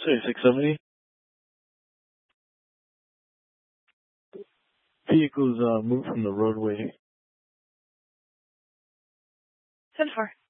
Say 670. Vehicles move from the roadway. 10-4.